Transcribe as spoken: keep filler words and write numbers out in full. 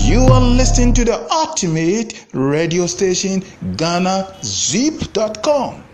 You are listening to the ultimate radio station, Ghana Zip dot com.